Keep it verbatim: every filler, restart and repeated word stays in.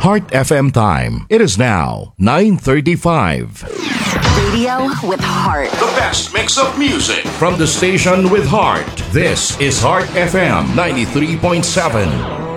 Heart F M time. It is now nine thirty-five. Radio with heart. The best mix of music from the station with heart. This is Heart F M ninety-three point seven.